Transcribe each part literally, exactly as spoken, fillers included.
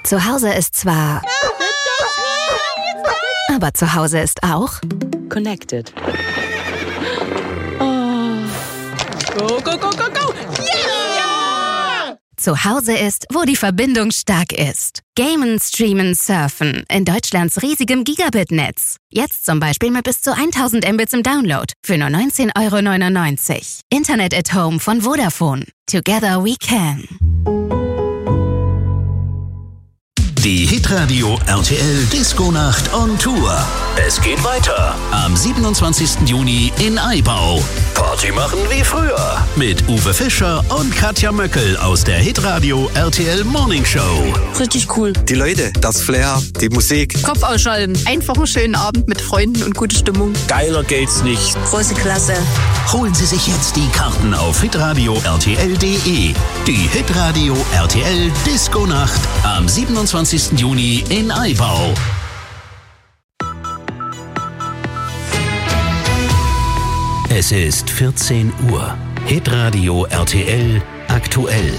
Zu Hause ist zwar... Aber zu Hause ist auch... Connected. Go, go, go, go, go! Yeah! Zu Hause ist, wo die Verbindung stark ist. Gamen, streamen, surfen. In Deutschlands riesigem Gigabit-Netz. Jetzt zum Beispiel mit bis zu tausend Mbits im Download. Für nur neunzehn Euro neunundneunzig. Internet at Home von Vodafone. Together we can. Die Hitradio R T L Disco-Nacht on Tour. Es geht weiter am siebenundzwanzigsten Juni in Aibau. Party machen wie früher mit Uwe Fischer und Katja Möckel aus der Hitradio R T L Morning Show. Richtig cool. Die Leute, das Flair, die Musik. Kopf ausschalten. Einfach einen schönen Abend mit Freunden und gute Stimmung. Geiler geht's nicht. Große Klasse. Holen Sie sich jetzt die Karten auf hitradio r t l punkt d e. Die Hitradio R T L Disco-Nacht am siebenundzwanzigsten Juni in Aibau. Es ist vierzehn Uhr. Hitradio R T L aktuell.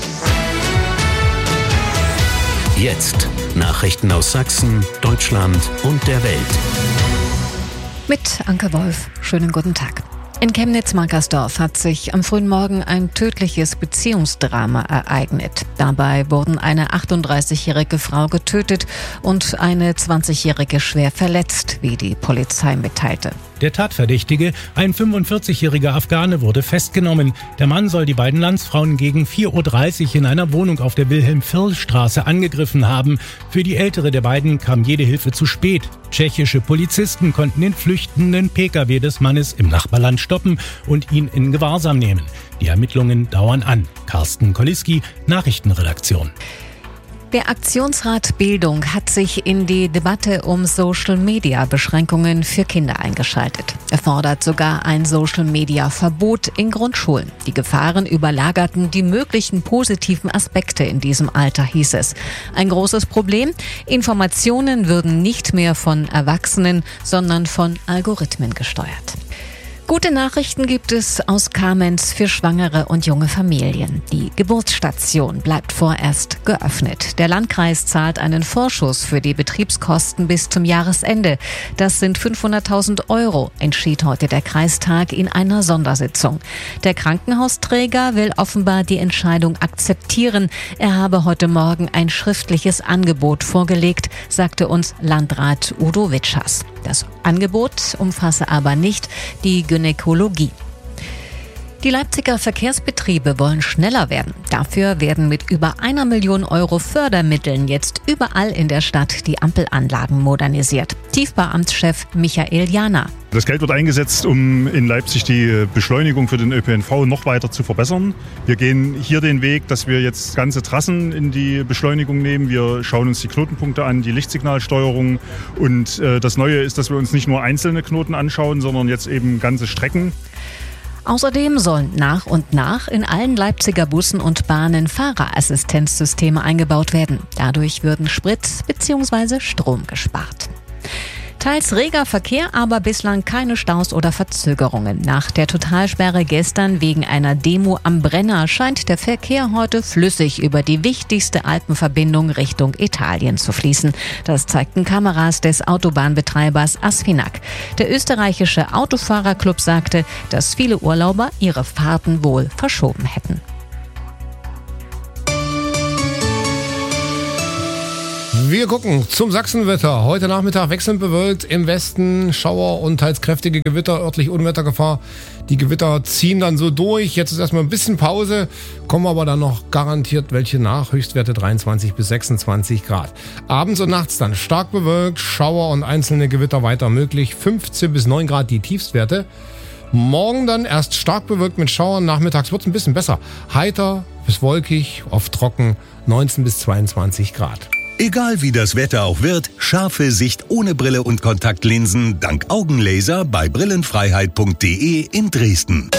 Jetzt Nachrichten aus Sachsen, Deutschland und der Welt. Mit Anke Wolf. Schönen guten Tag. In Chemnitz-Markersdorf hat sich am frühen Morgen ein tödliches Beziehungsdrama ereignet. Dabei wurden eine achtunddreißigjährige Frau getötet und eine zwanzigjährige schwer verletzt, wie die Polizei mitteilte. Der Tatverdächtige, ein fünfundvierzigjähriger Afghane, wurde festgenommen. Der Mann soll die beiden Landsfrauen gegen vier Uhr dreißig in einer Wohnung auf der Wilhelm-Virl-Straße angegriffen haben. Für die ältere der beiden kam jede Hilfe zu spät. Tschechische Polizisten konnten den flüchtenden P K W des Mannes im Nachbarland stoppen und ihn in Gewahrsam nehmen. Die Ermittlungen dauern an. Carsten Koliski, Nachrichtenredaktion. Der Aktionsrat Bildung hat sich in die Debatte um Social-Media-Beschränkungen für Kinder eingeschaltet. Er fordert sogar ein Social-Media-Verbot in Grundschulen. Die Gefahren überlagerten die möglichen positiven Aspekte in diesem Alter, hieß es. Ein großes Problem: Informationen würden nicht mehr von Erwachsenen, sondern von Algorithmen gesteuert. Gute Nachrichten gibt es aus Kamenz für schwangere und junge Familien. Die Geburtsstation bleibt vorerst geöffnet. Der Landkreis zahlt einen Vorschuss für die Betriebskosten bis zum Jahresende. Das sind fünfhunderttausend Euro, entschied heute der Kreistag in einer Sondersitzung. Der Krankenhausträger will offenbar die Entscheidung akzeptieren. Er habe heute Morgen ein schriftliches Angebot vorgelegt, sagte uns Landrat Udo Witschers. Das Angebot umfasse aber nicht die Gynäkologie. Die Leipziger Verkehrsbetriebe wollen schneller werden. Dafür werden mit über einer Million Euro Fördermitteln jetzt überall in der Stadt die Ampelanlagen modernisiert. Tiefbauamtschef Michael Jana. Das Geld wird eingesetzt, um in Leipzig die Beschleunigung für den Ö P N V noch weiter zu verbessern. Wir gehen hier den Weg, dass wir jetzt ganze Trassen in die Beschleunigung nehmen. Wir schauen uns die Knotenpunkte an, die Lichtsignalsteuerung. Und äh, das Neue ist, dass wir uns nicht nur einzelne Knoten anschauen, sondern jetzt eben ganze Strecken. Außerdem sollen nach und nach in allen Leipziger Bussen und Bahnen Fahrerassistenzsysteme eingebaut werden. Dadurch würden Sprit bzw. Strom gespart. Teils reger Verkehr, aber bislang keine Staus oder Verzögerungen. Nach der Totalsperre gestern wegen einer Demo am Brenner scheint der Verkehr heute flüssig über die wichtigste Alpenverbindung Richtung Italien zu fließen. Das zeigten Kameras des Autobahnbetreibers Asfinag. Der österreichische Autofahrerclub sagte, dass viele Urlauber ihre Fahrten wohl verschoben hätten. Wir gucken zum Sachsenwetter. Heute Nachmittag wechselnd bewölkt, im Westen Schauer und teils kräftige Gewitter, örtlich Unwettergefahr. Die Gewitter ziehen dann so durch. Jetzt ist erstmal ein bisschen Pause, kommen aber dann noch garantiert welche nach. Höchstwerte dreiundzwanzig bis sechsundzwanzig Grad. Abends und nachts dann stark bewölkt, Schauer und einzelne Gewitter weiter möglich. fünfzehn bis neun Grad die Tiefstwerte. Morgen dann erst stark bewölkt mit Schauern, nachmittags wird es ein bisschen besser. Heiter bis wolkig, oft trocken, neunzehn bis zweiundzwanzig Grad. Egal wie das Wetter auch wird, scharfe Sicht ohne Brille und Kontaktlinsen dank Augenlaser bei brillenfreiheit punkt d e in Dresden.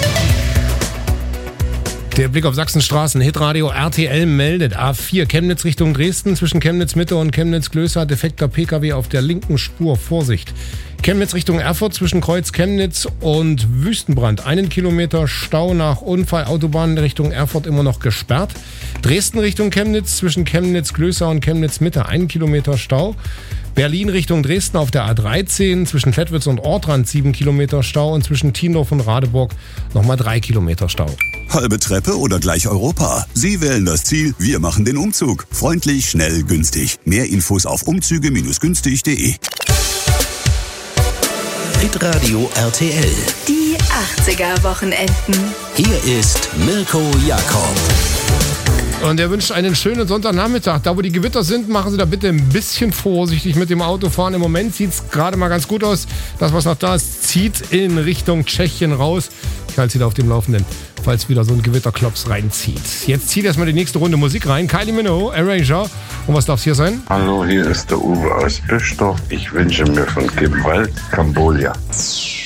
Der Blick auf Sachsenstraßen. Hitradio R T L meldet A vier Chemnitz Richtung Dresden. Zwischen Chemnitz Mitte und Chemnitz Klößer defekter P K W auf der linken Spur. Vorsicht. Chemnitz Richtung Erfurt zwischen Kreuz Chemnitz und Wüstenbrand. Einen Kilometer Stau nach Unfall. Autobahn Richtung Erfurt immer noch gesperrt. Dresden Richtung Chemnitz zwischen Chemnitz-Glößau und Chemnitz-Mitte. Einen Kilometer Stau. Berlin Richtung Dresden auf der A dreizehn zwischen Klettwitz und Ortrand sieben Kilometer Stau und zwischen Tiendorf und Radeburg nochmal drei Kilometer Stau. Halbe Treppe oder gleich Europa? Sie wählen das Ziel, wir machen den Umzug. Freundlich, schnell, günstig. Mehr Infos auf umzüge günstig punkt de. Hitradio R T L. Die achtziger-Wochenenden. Hier ist Mirko Jakob. Und er wünscht einen schönen Sonntagnachmittag. Da, wo die Gewitter sind, machen Sie da bitte ein bisschen vorsichtig mit dem Autofahren. Im Moment sieht es gerade mal ganz gut aus. Das, was noch da ist, zieht in Richtung Tschechien raus. Ich halte Sie da auf dem Laufenden, falls wieder so ein Gewitterklops reinzieht. Jetzt zieht erstmal die nächste Runde Musik rein. Kylie Minogue, Erasure. Und was darf es hier sein? Hallo, hier ist der Uwe aus Bischdorf. Ich wünsche mir von Gewalt Cambodia.